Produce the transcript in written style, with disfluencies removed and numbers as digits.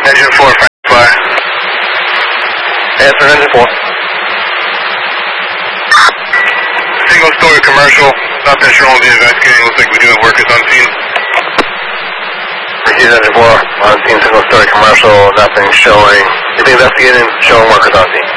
Engine 4, Fire. Answer engine 4. Single story commercial. Nothing wrong with the investigating. Looks like we do have workers on scene. Received engine 4. On scene, single story commercial. Nothing showing. You'll be investigating, showing workers on scene.